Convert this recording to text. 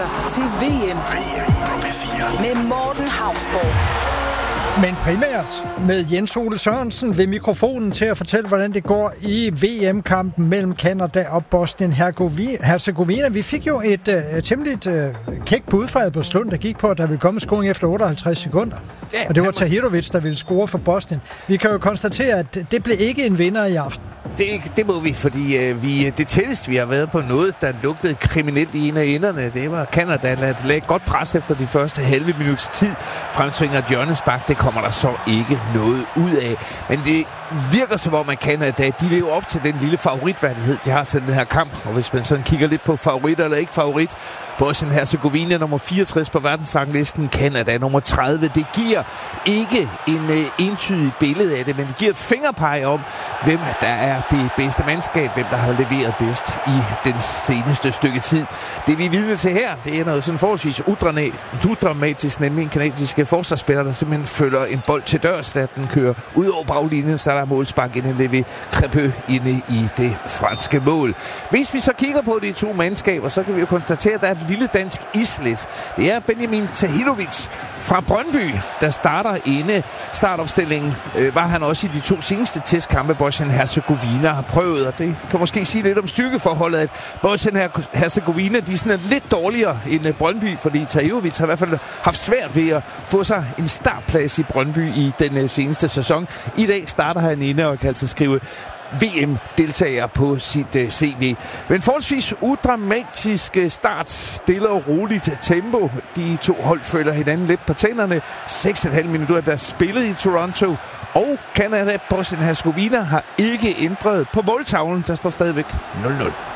lytter til VM på P4 med Morten Hausborg. Men primært med Jens Ole Sørensen ved mikrofonen til at fortælle, hvordan det går i VM-kampen mellem Canada og Bosnien-Herzegovina. Vi fik jo et temmelig kæk bud fra Albertslund, der gik på, at der ville komme scoring efter 58 sekunder. Ja, og det var Tahirovic, der ville score for Bosnien. Vi kan jo konstatere, at det blev ikke en vinder i aften. Det må vi, fordi det tætteste, vi har været på noget, der lugtede kriminelt i en af enderne, det var Canada, der lagde godt pres efter de første halve minuts tid. Fremtvinger hjørnespark, det kommer der så ikke noget ud af. Men det virker som om, at Canada, de lever op til den lille favoritværdighed, de har til den her kamp. Og hvis man sådan kigger lidt på favorit eller ikke favorit, Bosnien-Herzegovina nummer 64 på verdensranglisten, Canada nummer 30. Det giver ikke en entydig billede af det, men det giver et fingerpeg om, hvem der er det bedste mandskab, hvem der har leveret bedst i den seneste stykke tid. Det vi er vidne til her, det er noget sådan forholdsvis udramatisk, nemlig en kanadiske forsvarsspiller, der simpelthen følger en bold til dørs, da den kører ud over baglinjen, så der er målspark inden ved Crépeux inde i det franske mål. Hvis vi så kigger på de to mandskaber, så kan vi jo konstatere, at der er et lille dansk islet. Det er Benjamin Tahirovic fra Brøndby, der starter inde. Startopstillingen var han også i de to seneste testkampe, Bosnien-Herzegovina har prøvet, og det kan måske sige lidt om styrkeforholdet, at Bosnien-Herzegovina, de er sådan lidt dårligere end Brøndby, fordi Tahirovic har i hvert fald haft svært ved at få sig en startplads i Brøndby i den seneste sæson. I dag starter han inde og kan altså skrive VM-deltager på sit CV. Men forholdsvis udramatisk start, stille og roligt tempo. De to hold følger hinanden lidt på tænderne. 6,5 minutter, der spillet i Toronto. Og Canada, Bosnien-Herzegovina har ikke ændret på måltavlen. Der står stadigvæk 0-0.